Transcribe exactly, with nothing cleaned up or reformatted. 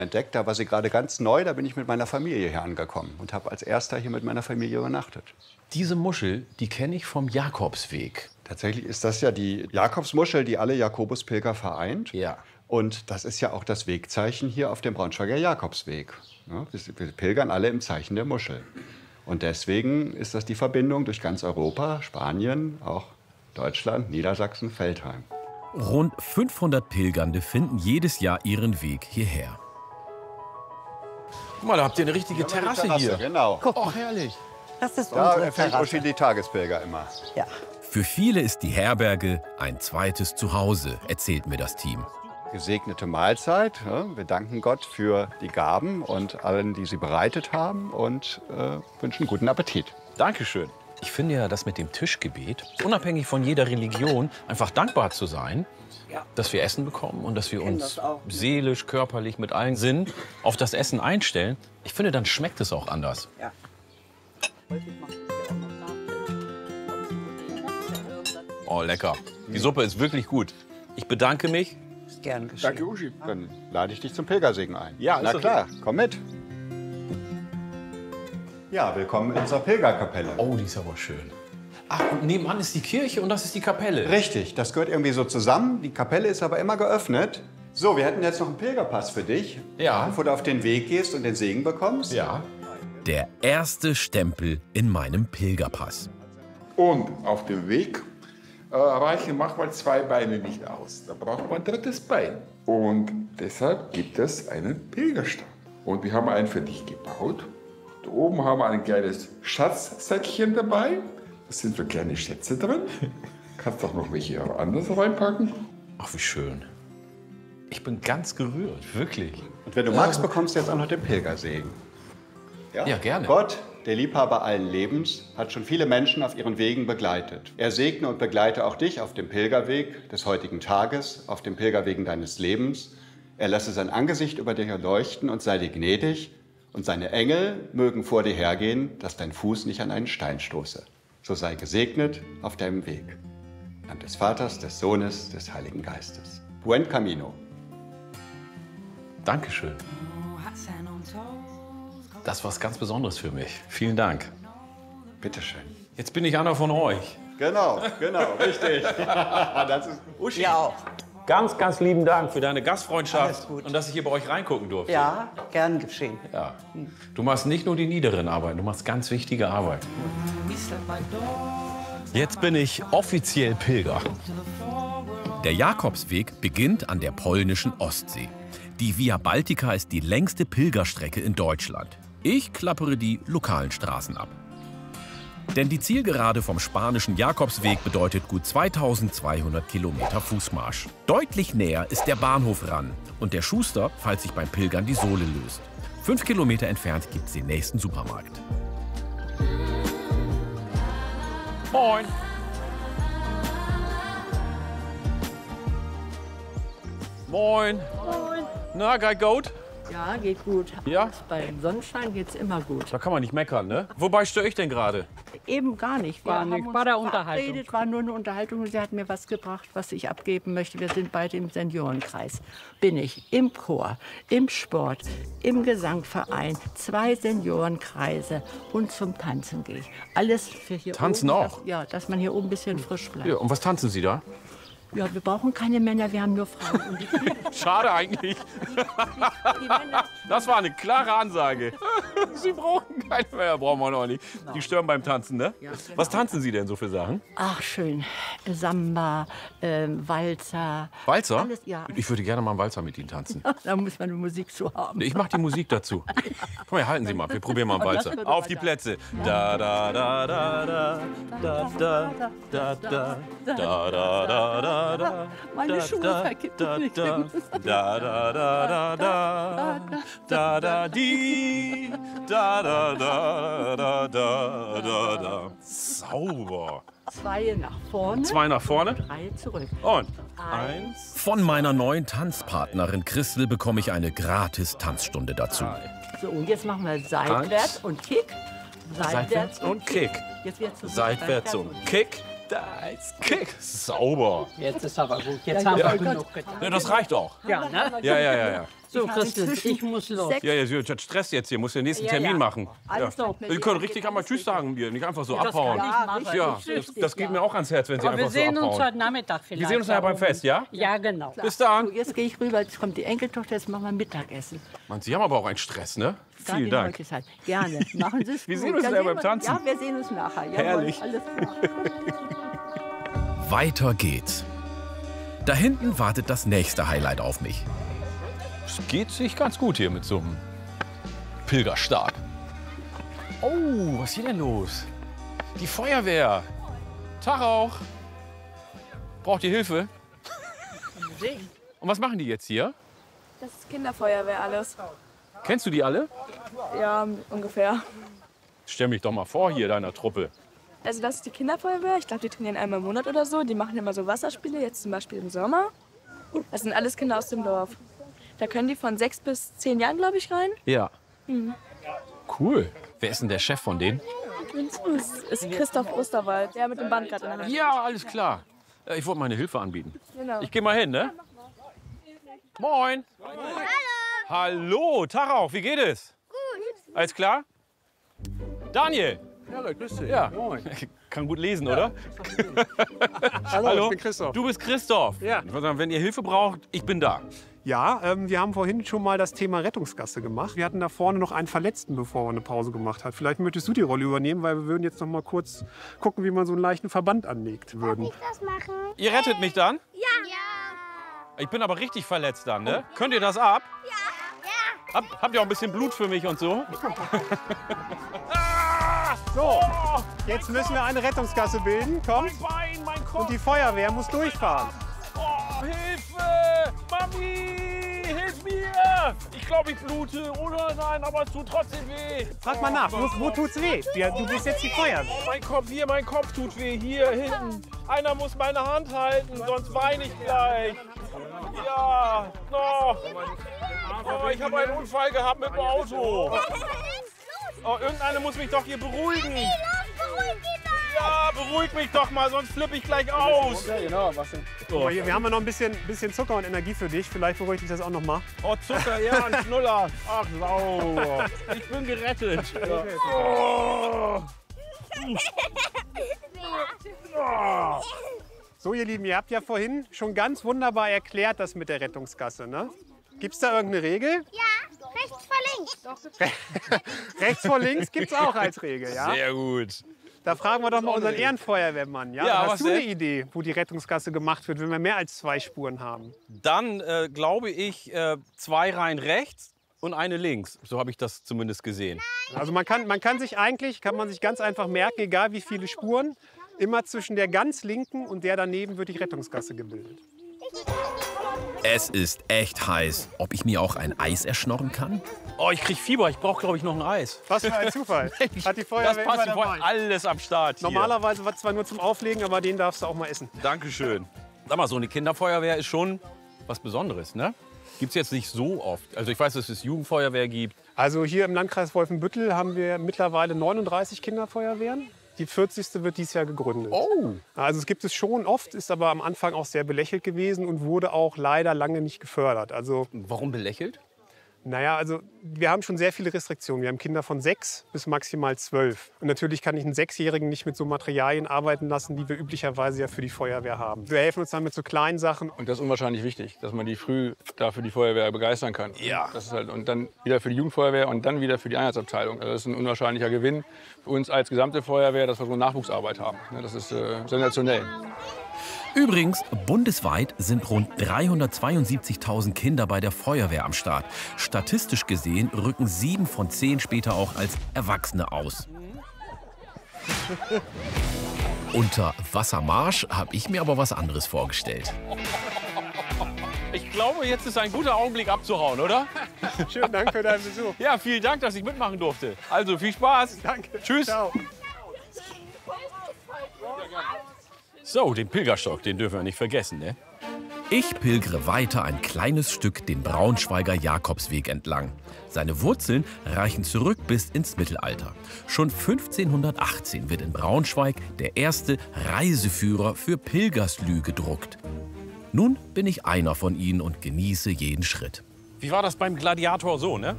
entdeckt. Da war sie gerade ganz neu, da bin ich mit meiner Familie hier angekommen und habe als erster hier mit meiner Familie übernachtet. Diese Muschel, die kenne ich vom Jakobsweg. Tatsächlich ist das ja die Jakobsmuschel, die alle Jakobuspilger vereint. Ja. Und das ist ja auch das Wegzeichen hier auf dem Braunschweiger Jakobsweg. Ja, wir pilgern alle im Zeichen der Muschel. Und deswegen ist das die Verbindung durch ganz Europa, Spanien, auch Deutschland, Niedersachsen, Veltheim. Rund fünfhundert Pilgernde finden jedes Jahr ihren Weg hierher. Guck mal, da habt ihr eine richtige Terrasse, Terrasse hier. Genau. Oh, herrlich. Das ist Da unsere empfängt Terrasse. Uschi die Tagespilger immer. Ja. Für viele ist die Herberge ein zweites Zuhause, erzählt mir das Team. Gesegnete Mahlzeit. Ja, wir danken Gott für die Gaben und allen, die sie bereitet haben und äh, wünschen guten Appetit. Dankeschön. Ich finde ja, das mit dem Tischgebet, unabhängig von jeder Religion, einfach dankbar zu sein, Ja. dass wir Essen bekommen und dass wir kenn uns das auch. seelisch, körperlich, mit allen Sinnen auf das Essen einstellen. Ich finde, dann schmeckt es auch anders. Ja. Oh, lecker. Die Suppe ist wirklich gut. Ich bedanke mich. Ist gern geschehen. Danke, Uschi. Dann lade ich dich zum Pilgersegen ein. Ja, ist Na okay. klar, komm mit. Ja, willkommen in unserer Pilgerkapelle. Oh, die ist aber schön. Ach, und nebenan ist die Kirche und das ist die Kapelle. Richtig, das gehört irgendwie so zusammen. Die Kapelle ist aber immer geöffnet. So, wir hätten jetzt noch einen Pilgerpass für dich. Ja. Bevor du auf den Weg gehst und den Segen bekommst. Ja. Der erste Stempel in meinem Pilgerpass. Und auf dem Weg äh, reichen manchmal zwei Beine nicht aus. Da braucht man ein drittes Bein. Und deshalb gibt es einen Pilgerstab. Und wir haben einen für dich gebaut. Da oben haben wir ein kleines Schatzsäckchen dabei. Da sind so kleine Schätze drin. Kannst auch noch welche anders reinpacken. Ach, wie schön. Ich bin ganz gerührt, wirklich. Und wenn du magst, bekommst du jetzt auch noch den Pilgersegen. Ja, gerne. Gott, der Liebhaber allen Lebens, hat schon viele Menschen auf ihren Wegen begleitet. Er segne und begleite auch dich auf dem Pilgerweg des heutigen Tages, auf dem Pilgerwegen deines Lebens. Er lasse sein Angesicht über dich leuchten und sei dir gnädig. Und seine Engel mögen vor dir hergehen, dass dein Fuß nicht an einen Stein stoße. So sei gesegnet auf deinem Weg. Im Namen des Vaters, des Sohnes, des Heiligen Geistes. Buen Camino. Dankeschön. Das ist was ganz Besonderes für mich. Vielen Dank. Bitteschön. Jetzt bin ich einer von euch. Genau, genau, richtig. Das ist Uschi, Ja auch. ganz, ganz lieben Dank für deine Gastfreundschaft Alles gut. und dass ich hier bei euch reingucken durfte. Ja, gern geschehen. Ja. Du machst nicht nur die niederen Arbeiten, du machst ganz wichtige Arbeit. Jetzt bin ich offiziell Pilger. Der Jakobsweg beginnt an der polnischen Ostsee. Die Via Baltica ist die längste Pilgerstrecke in Deutschland. Ich klappere die lokalen Straßen ab. Denn die Zielgerade vom spanischen Jakobsweg bedeutet gut zweitausendzweihundert Kilometer Fußmarsch. Deutlich näher ist der Bahnhof ran und der Schuster, falls sich beim Pilgern die Sohle löst. Fünf Kilometer entfernt gibt es den nächsten Supermarkt. Moin. Moin. Moin. Na, geil, Goat? Ja, geht gut. Ja? Beim Sonnenschein geht's immer gut. Da kann man nicht meckern, ne? Wobei störe ich denn gerade? Eben gar nicht. Wir War haben nicht. uns War der verabredet, Unterhaltung. war nur eine Unterhaltung und sie hat mir was gebracht, was ich abgeben möchte. Wir sind beide im Seniorenkreis. Bin ich im Chor, im Sport, im Gesangverein, zwei Seniorenkreise und zum Tanzen gehe ich. Alles für hier Tanzen oben. auch? Dass, ja, dass man hier oben ein bisschen frisch bleibt. Ja, Ja. und was tanzen Sie da? wir brauchen keine Männer, wir haben nur Frauen. Und die, die, Schade eigentlich. die Männer, Das war eine klare Ansage. Sie brauchen keine mehr, brauchen wir noch nicht. Die stören beim Tanzen, ne? Ja, genau. Was tanzen Sie denn so für Sachen? ach schön, Samba, ähm, Walzer. Walzer? Alles, ja. Ich würde gerne mal einen Walzer mit Ihnen tanzen. Da muss man eine Musik zu haben. Ich mache die Musik dazu. Komm her, halten Sie mal. Wir probieren mal einen Das Walzer. würde Auf man die da. Plätze. Da, da, da, da, da, da, da, da, da, da, da, da, da, da. Meine Da, Schuhe da, verkippt da, nicht. da, da, da, da, da, da, da, da, di, da, da, da, da, da, da, da. Sauber. Zwei nach vorne, Zwei nach vorne drei zurück. und eins. Von meiner neuen Tanzpartnerin Christel bekomme ich eine gratis Tanzstunde dazu. So, und jetzt machen wir seitwärts und Kick. Seitwärts und Kick. Jetzt wieder zurück. Seitwärts und Kick. Da ist Kick. Sauber. Jetzt ist aber gut. Jetzt haben wir genug getan. Ja, das reicht auch. Ja, ne? Ja, ja, ja, ja. So, Christus, ich muss los. Ja, ja, das Stress jetzt hier. Muss den nächsten Ja, Termin ja. machen. Alles ja. klar. Sie können richtig einmal Tschüss sagen hier, nicht einfach so Das abhauen. kann ich machen. Ja, das, das geht mir auch ans Herz, wenn Sie Aber wir einfach so sehen uns abhauen. heute Nachmittag vielleicht. Wir sehen uns nachher beim Fest, ja? Ja, genau. Bis dann. So, jetzt gehe ich rüber, jetzt kommt die Enkeltochter, jetzt machen wir Mittagessen. Mann, Sie haben aber auch einen Stress, ne? Dann Vielen in Dank. Holzesheim. Gerne, machen Sie es Wir gut. sehen uns Dann nachher sehen beim wir- Tanzen. Ja, wir sehen uns nachher. Jawohl, Herrlich. Alles klar. Weiter geht's. Da hinten wartet das nächste Highlight auf mich. Es geht sich ganz gut hier mit so einem Pilgerstab. Oh, was ist hier denn los? Die Feuerwehr. Tag auch. Braucht ihr Hilfe? Und was machen die jetzt hier? Das ist Kinderfeuerwehr alles. Kennst du die alle? Ja, ungefähr. Stell mich doch mal vor hier, deiner Truppe. Also das ist die Kinderfeuerwehr. Ich glaube, die trainieren einmal im Monat oder so. Die machen immer so Wasserspiele, jetzt zum Beispiel im Sommer. Das sind alles Kinder aus dem Dorf. Da können die von sechs bis zehn Jahren, glaube ich, rein. Ja. Cool. Wer ist denn der Chef von denen? Das ist Christoph Osterwald, der mit dem Band gerade in der Hand. Ja, alles klar. Äh, Ich wollte meine Hilfe anbieten. Genau. Ich gehe mal hin, ne? Moin. Hallo. Hallo, Tag auch. Wie geht es? Gut. Alles klar? Daniel. Hallo, grüß dich. Ja. Moin. Kann gut lesen, oder? Hallo, Hallo. ich bin Christoph. Du bist Christoph. Ja. Ich würde sagen, wenn ihr Hilfe braucht, ich bin da. Ja, ähm, wir haben vorhin schon mal das Thema Rettungsgasse gemacht. Wir hatten da vorne noch einen Verletzten, bevor wir eine Pause gemacht haben. Vielleicht möchtest du die Rolle übernehmen, weil wir würden jetzt noch mal kurz gucken, wie man so einen leichten Verband anlegt würden. das machen? Ihr rettet mich dann? Ja. Ja. Ich bin aber richtig verletzt dann, ne? Könnt ihr das ab? Ja. Ja. Hab, habt ihr auch ein bisschen Blut für mich und so? So, jetzt müssen wir eine Rettungsgasse bilden. Komm. Mein Bein, mein Kopf. Und die Feuerwehr muss durchfahren. Oh, Hilfe! Mami! Hilf mir! Ich glaube, ich blute. Oder nein, aber es tut trotzdem weh. Frag mal nach, wo, wo tut's weh? Ja, du bist jetzt die Feuerwehr. Oh, mein Kopf, hier, mein Kopf tut weh. Hier, hinten. Einer muss meine Hand halten, sonst weine ich gleich. Ja, noch. Oh, ich habe einen Unfall gehabt mit dem Auto. Oh, irgendeiner muss mich doch hier beruhigen. Ja, beruhig mich doch mal, sonst flippe ich gleich aus. Ja, genau. Was denn? So. Hier, wir haben ja noch ein bisschen, bisschen Zucker und Energie für dich. Vielleicht beruhigt dich das auch noch mal. Oh, Zucker, ja, ein Schnuller. Ach, sauber. Ich bin gerettet. Oh. Oh. So, ihr Lieben, ihr habt ja vorhin schon ganz wunderbar erklärt, das mit der Rettungsgasse, ne? Gibt es da irgendeine Regel? Ja, rechts vor links. Rechts vor links gibt es auch als Regel, ja? Sehr gut. Da fragen wir doch mal unseren Ehrenfeuerwehrmann, ja? Ja, Hast was du eine denn? Idee, wo die Rettungsgasse gemacht wird, wenn wir mehr als zwei Spuren haben? Dann äh, glaube ich äh, zwei Reihen rechts und eine links. So habe ich das zumindest gesehen. Also man kann, man kann sich eigentlich, kann man sich ganz einfach merken, egal wie viele Spuren, immer zwischen der ganz linken und der daneben wird die Rettungsgasse gebildet. Es ist echt heiß. Ob ich mir auch ein Eis erschnorren kann? Oh, ich krieg Fieber. Ich brauche, glaube ich, noch ein Eis. Was für ein Zufall. Hat die Das Feuerwehr passt immer sofort. dabei. Alles am Start hier. Normalerweise war es zwar nur zum Auflegen, aber den darfst du auch mal essen. Dankeschön. Sag mal, so eine Kinderfeuerwehr ist schon was Besonderes, ne? Gibt es jetzt nicht so oft. Also ich weiß, dass es Jugendfeuerwehr gibt. Also hier im Landkreis Wolfenbüttel haben wir mittlerweile neununddreißig Kinderfeuerwehren. Die vierzigste wird dieses Jahr gegründet. Oh. Also es gibt es schon oft, ist aber am Anfang auch sehr belächelt gewesen und wurde auch leider lange nicht gefördert. Also, warum belächelt? Naja, also wir haben schon sehr viele Restriktionen. Wir haben Kinder von sechs bis maximal zwölf. Und natürlich kann ich einen Sechsjährigen nicht mit so Materialien arbeiten lassen, die wir üblicherweise ja für die Feuerwehr haben. Wir helfen uns dann mit so kleinen Sachen. Und das ist unwahrscheinlich wichtig, dass man die früh da für die Feuerwehr begeistern kann. Ja. Das ist halt, und dann wieder für die Jugendfeuerwehr und dann wieder für die Einheitsabteilung. Also das ist ein unwahrscheinlicher Gewinn für uns als gesamte Feuerwehr, dass wir so Nachwuchsarbeit haben. Das ist äh, sensationell. Übrigens, bundesweit sind rund dreihundertzweiundsiebzigtausend Kinder bei der Feuerwehr am Start. Statistisch gesehen rücken sieben von zehn später auch als Erwachsene aus. Unter Wassermarsch habe ich mir aber was anderes vorgestellt. Ich glaube, jetzt ist ein guter Augenblick abzuhauen, oder? Schönen Dank für deinen Besuch. Ja, vielen Dank, dass ich mitmachen durfte. Also, viel Spaß. Danke. Tschüss. Ciao. So, den Pilgerstock, den dürfen wir nicht vergessen, ne? Ich pilgere weiter ein kleines Stück den Braunschweiger Jakobsweg entlang. Seine Wurzeln reichen zurück bis ins Mittelalter. Schon fünfzehnhundertachtzehn wird in Braunschweig der erste Reiseführer für Pilgerslü gedruckt. Nun bin ich einer von ihnen und genieße jeden Schritt. Wie war das beim Gladiator so, ne?